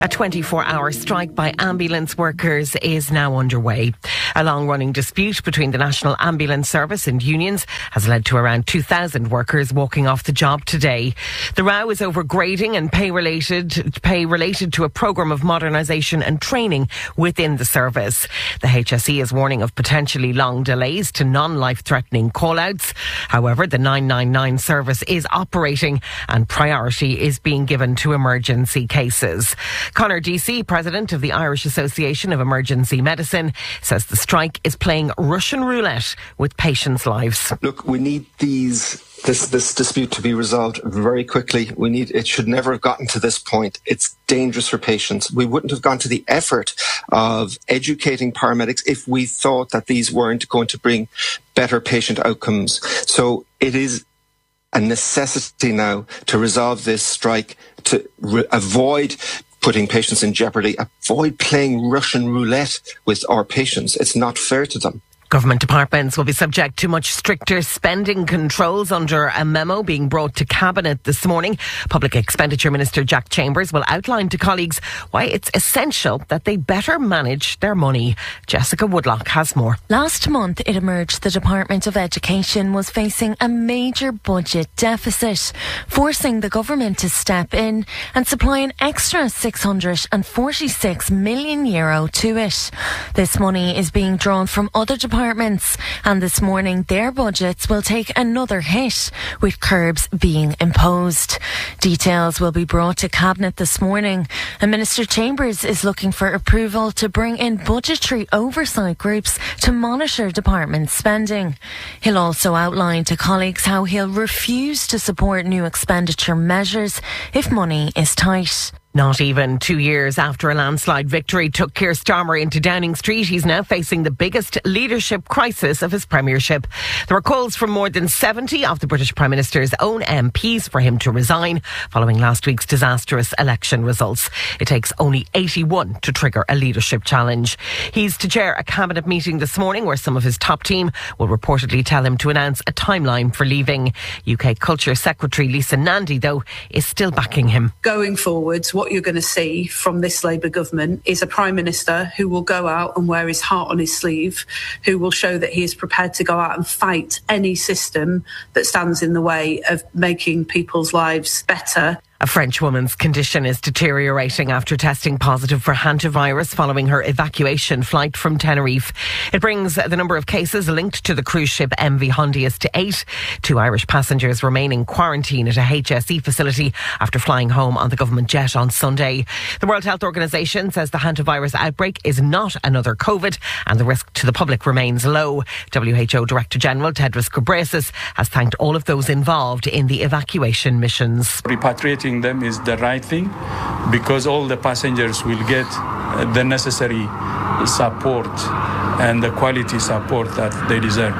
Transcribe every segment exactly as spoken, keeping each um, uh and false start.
A twenty-four hour strike by ambulance workers is now underway. A long-running dispute between the National Ambulance Service and unions has led to around two thousand workers walking off the job today. The row is over grading and pay related, pay related to a programme of modernisation and training within the service. The H S E is warning of potentially long delays to non-life-threatening call-outs. However, the nine nine nine service is operating and priority is being given to emergency cases. Conor Deasy, president of the Irish Association of Emergency Medicine, says the strike is playing Russian roulette with patients' lives. Look, we need these this this dispute to be resolved very quickly. We need it should never have gotten to this point. It's dangerous for patients. We wouldn't have gone to the effort of educating paramedics if we thought that these weren't going to bring better patient outcomes. So it is a necessity now to resolve this strike, to re- avoid putting patients in jeopardy, avoid playing Russian roulette with our patients. It's not fair to them. Government departments will be subject to much stricter spending controls under a memo being brought to Cabinet this morning. Public Expenditure Minister Jack Chambers will outline to colleagues why it's essential that they better manage their money. Jessica Woodlock has more. Last month it emerged the Department of Education was facing a major budget deficit, forcing the government to step in and supply an extra six hundred forty-six million euro to it. This money is being drawn from other departments. Departments, and this morning their budgets will take another hit, with curbs being imposed. Details will be brought to Cabinet this morning, and Minister Chambers is looking for approval to bring in budgetary oversight groups to monitor department spending. He'll also outline to colleagues how he'll refuse to support new expenditure measures if money is tight. Not even two years after a landslide victory took Keir Starmer into Downing Street, he's now facing the biggest leadership crisis of his premiership. There were calls from more than seventy of the British Prime Minister's own M Ps for him to resign following last week's disastrous election results. It takes only eighty-one to trigger a leadership challenge. He's to chair a cabinet meeting this morning where some of his top team will reportedly tell him to announce a timeline for leaving. U K Culture Secretary Lisa Nandy, though, is still backing him. Going forwards, what you're going to see from this Labour government is a Prime Minister who will go out and wear his heart on his sleeve, who will show that he is prepared to go out and fight any system that stands in the way of making people's lives better. A French woman's condition is deteriorating after testing positive for hantavirus following her evacuation flight from Tenerife. It brings the number of cases linked to the cruise ship M V Hondius to eight. Two Irish passengers remain in quarantine at a H S E facility after flying home on the government jet on Sunday. The World Health Organization says the hantavirus outbreak is not another COVID and the risk to the public remains low. W H O Director General Tedros Ghebreyesus has thanked all of those involved in the evacuation missions. Repatriating them is the right thing because all the passengers will get the necessary support and the quality support that they deserve.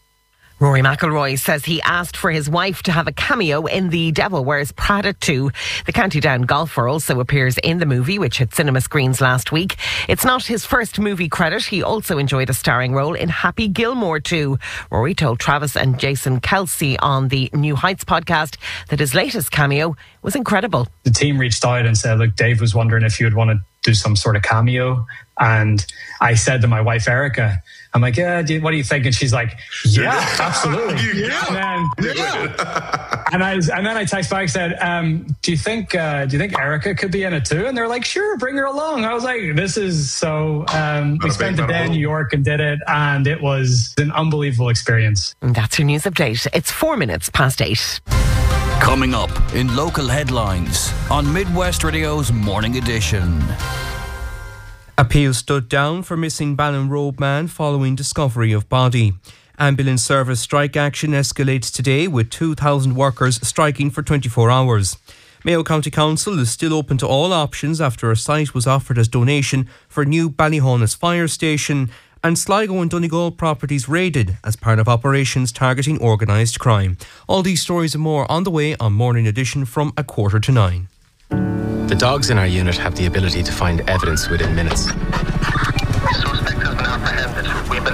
Rory McIlroy says he asked for his wife to have a cameo in The Devil Wears Prada two. The County Down golfer also appears in the movie, which hit cinema screens last week. It's not his first movie credit. He also enjoyed a starring role in Happy Gilmore two. Rory told Travis and Jason Kelsey on the New Heights podcast that his latest cameo was incredible. The team reached out and said, look, Dave was wondering if you would want to do some sort of cameo. And I said to my wife, Erica, I'm like, yeah, do you, what do you think? And she's like, yeah, absolutely. Yeah. And then, yeah. and, I, and then I text back, said, um, do you think, uh, do you think Erica could be in it too? And they're like, sure, bring her along. I was like, this is so, um, we spent the day in New York and did it. And it was an unbelievable experience. And that's your news update. It's four minutes past eight. Coming up in local headlines on Midwest Radio's Morning Edition. Appeal stood down for missing Ballinrobe man following discovery of body. Ambulance service strike action escalates today with two thousand workers striking for twenty-four hours. Mayo County Council is still open to all options after a site was offered as donation for new Ballyhonus fire station, and Sligo and Donegal properties raided as part of operations targeting organised crime. All these stories and more on the way on Morning Edition from a quarter to nine. The dogs in our unit have the ability to find evidence within minutes.